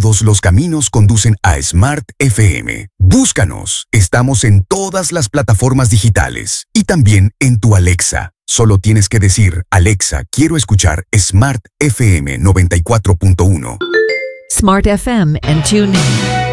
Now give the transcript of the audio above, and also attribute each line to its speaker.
Speaker 1: Todos los caminos conducen a Smart FM. Búscanos. Estamos en todas las plataformas digitales y también en tu Alexa. Solo tienes que decir, Alexa, quiero escuchar Smart FM 94.1.
Speaker 2: Smart FM and TuneIn.